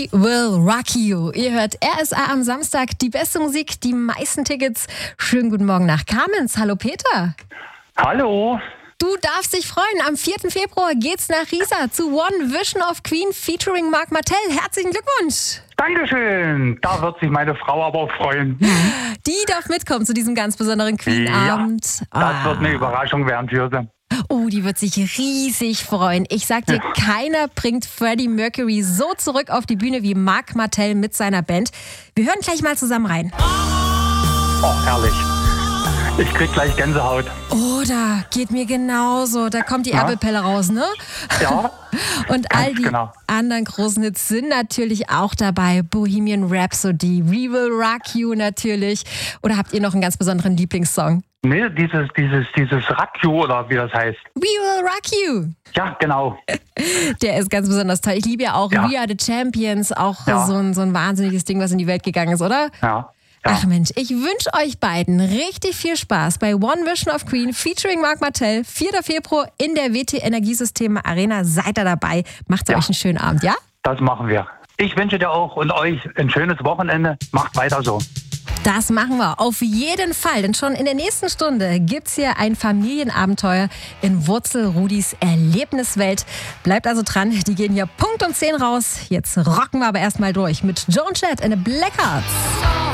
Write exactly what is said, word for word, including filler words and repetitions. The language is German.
We Will Rock You. Ihr hört R S A am Samstag, die beste Musik, die meisten Tickets. Schönen guten Morgen nach Kamenz. Hallo Peter. Hallo. Du darfst dich freuen. Am vierten Februar geht's nach Riesa zu One Vision of Queen featuring Marc Martel. Herzlichen Glückwunsch. Dankeschön. Da wird sich meine Frau aber freuen. Die darf mitkommen zu diesem ganz besonderen Queen-Abend. Ja, das ah. wird eine Überraschung werden für sie. Oh, die wird sich riesig freuen. Ich sag dir, ja. keiner bringt Freddie Mercury so zurück auf die Bühne wie Marc Martel mit seiner Band. Wir hören gleich mal zusammen rein. Oh, herrlich. Ich krieg gleich Gänsehaut. Oder geht mir genauso. Da kommt die ja. Erbelpelle raus, ne? Ja. Und all die genau. anderen großen Hits sind natürlich auch dabei. Bohemian Rhapsody, We Will Rock You natürlich. Oder habt ihr noch einen ganz besonderen Lieblingssong? Nee, dieses, dieses, dieses Rock You oder wie das heißt. We Will Rock You. Ja, genau. Der ist ganz besonders toll. Ich liebe ja auch ja. We Are the Champions. Auch ja. so, ein, so ein wahnsinniges Ding, was in die Welt gegangen ist, oder? Ja. Ja. Ach Mensch, ich wünsche euch beiden richtig viel Spaß bei One Vision of Queen featuring Marc Martel. vierten Februar in der W T Energiesysteme Arena. Seid ihr dabei? Macht ja. euch einen schönen Abend, ja? Das machen wir. Ich wünsche dir auch und euch ein schönes Wochenende. Macht weiter so. Das machen wir auf jeden Fall, denn schon in der nächsten Stunde gibt's hier ein Familienabenteuer in Wurzel-Rudis Erlebniswelt. Bleibt also dran, die gehen hier Punkt um zehn raus. Jetzt rocken wir aber erstmal durch mit Joan Jett and the Blackhearts.